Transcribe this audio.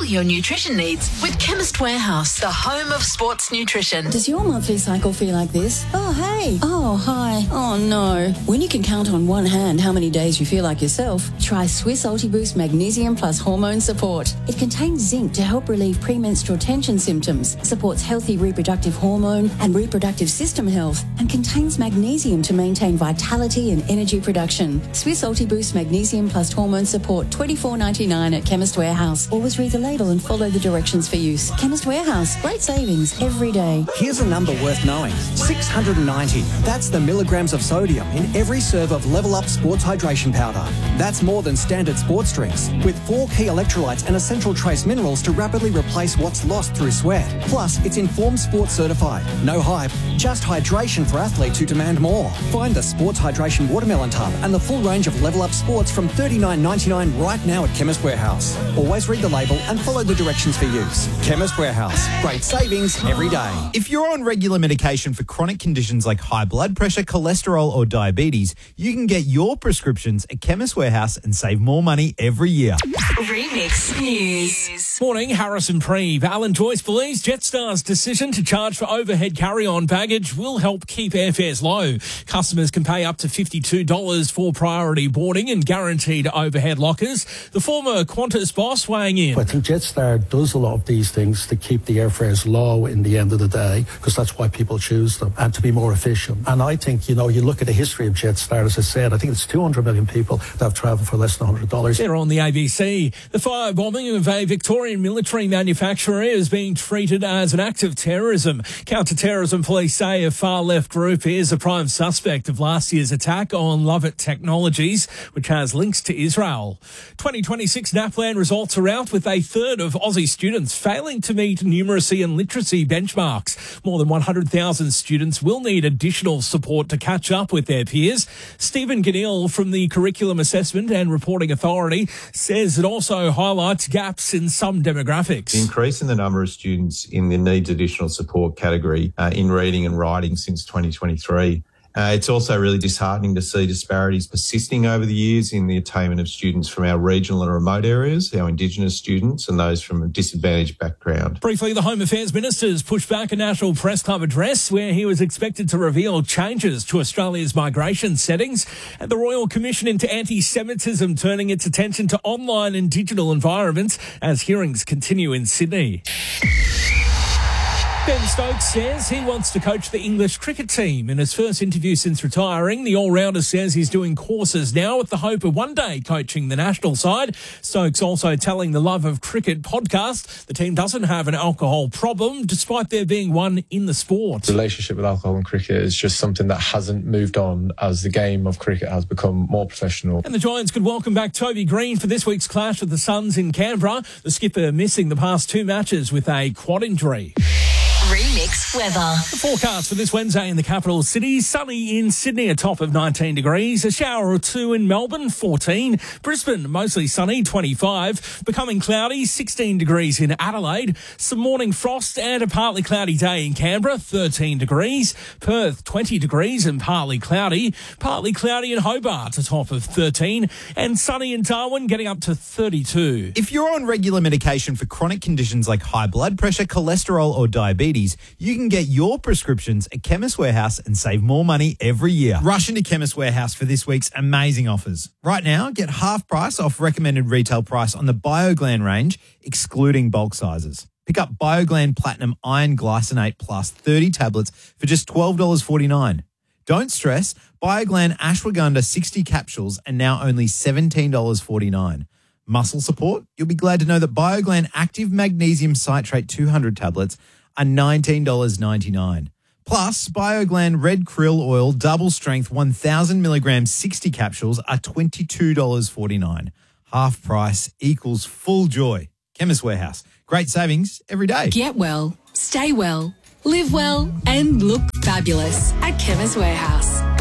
your nutrition needs with Chemist Warehouse, the home of sports nutrition. Does your monthly cycle feel like this? Oh, hey. Oh, hi. Oh, no. When you can count on one hand how many days you feel like yourself, try Swiss Ultiboost Magnesium Plus Hormone Support. It contains zinc to help relieve premenstrual tension symptoms, supports healthy reproductive hormone and reproductive system health, and contains magnesium to maintain vitality and energy production. Swiss Ultiboost Magnesium Plus Hormone Support, $24.99 at Chemist Warehouse. Always read the label and follow the directions for use. Chemist Warehouse. Great savings every day. Here's a number worth knowing. 690. That's the milligrams of sodium in every serve of Level Up Sports Hydration Powder. That's more than standard sports drinks, with 4 key electrolytes and essential trace minerals to rapidly replace what's lost through sweat. Plus, it's Informed Sports certified. No hype, just hydration for athletes who demand more. Find the Sports Hydration Watermelon Tub and the full range of Level Up Sports from $39.99 right now at Chemist Warehouse. Always read the label and follow the directions for use. Chemist Warehouse. Great savings every day. If you're on regular medication for chronic conditions like high blood pressure, cholesterol or diabetes, you can get your prescriptions at Chemist Warehouse and save more money every year. Remix News. Morning, Harrison Preeve. Alan Joyce believes Jetstar's decision to charge for overhead carry-on baggage will help keep airfares low. Customers can pay up to $52 for priority boarding and guaranteed overhead lockers. The former Qantas boss weighing in. I think Jetstar does a lot of these things to keep the airfares low in the end of the day, because that's why people choose them, and to be more efficient. And I think, you look at the history of Jetstar, as I said, I think it's 200 million people that have travelled for less than $100. They're on the ABC. The firebombing of a Victorian military manufacturer is being treated as an act of terrorism. Counter-terrorism police say a far-left group is a prime suspect of last year's attack on Lovett Technologies, which has links to Israel. 2026 NAPLAN results are out, with a third of Aussie students failing to meet numeracy and literacy benchmarks. More than 100,000 students will need additional support to catch up with their peers. Stephen Ganil from the Curriculum Assessment and Reporting Authority says it also highlights gaps in some demographics. The increase in the number of students in the needs additional support category in reading and writing since 2023. It's also really disheartening to see disparities persisting over the years in the attainment of students from our regional and remote areas, our Indigenous students and those from a disadvantaged background. Briefly, the Home Affairs Minister's pushed back a National Press Club address where he was expected to reveal changes to Australia's migration settings, and the Royal Commission into Anti-Semitism turning its attention to online and digital environments as hearings continue in Sydney. Ben Stokes says he wants to coach the English cricket team. In his first interview since retiring, the all-rounder says he's doing courses now with the hope of one day coaching the national side. Stokes also telling the Love of Cricket podcast the team doesn't have an alcohol problem, despite there being one in the sport. The relationship with alcohol and cricket is just something that hasn't moved on as the game of cricket has become more professional. And the Giants could welcome back Toby Green for this week's clash with the Suns in Canberra. The skipper missing the past 2 matches with a quad injury. Remix weather. The forecast for this Wednesday in the capital city: sunny in Sydney, a top of 19 degrees, a shower or two in Melbourne, 14, Brisbane mostly sunny, 25, becoming cloudy, 16 degrees in Adelaide, some morning frost and a partly cloudy day in Canberra, 13 degrees, Perth 20 degrees and partly cloudy in Hobart, a top of 13, and sunny in Darwin, getting up to 32. If you're on regular medication for chronic conditions like high blood pressure, cholesterol or diabetes, you can get your prescriptions at Chemist Warehouse and save more money every year. Rush into Chemist Warehouse for this week's amazing offers. Right now, get half price off recommended retail price on the BioGlan range, excluding bulk sizes. Pick up BioGlan Platinum Iron Glycinate Plus 30 tablets for just $12.49. Don't stress, BioGlan Ashwagandha 60 capsules are now only $17.49. Muscle support? You'll be glad to know that BioGlan Active Magnesium Citrate 200 tablets are $19.99. Plus, BioGlan Red Krill Oil Double Strength 1,000 milligrams 60 capsules are $22.49. Half price equals full joy. Chemist Warehouse. Great savings every day. Get well, stay well, live well and look fabulous at Chemist Warehouse.